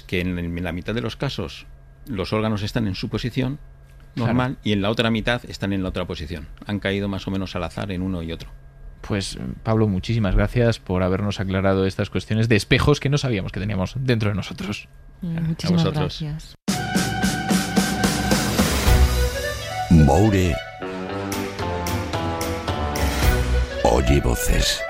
que en la mitad de los casos los órganos están en su posición normal, claro, y en la otra mitad están en la otra posición. Han caído más o menos al azar en uno y otro. Pues Pablo, muchísimas gracias por habernos aclarado estas cuestiones de espejos que no sabíamos que teníamos dentro de nosotros. Muchísimas gracias. Moure oye voces.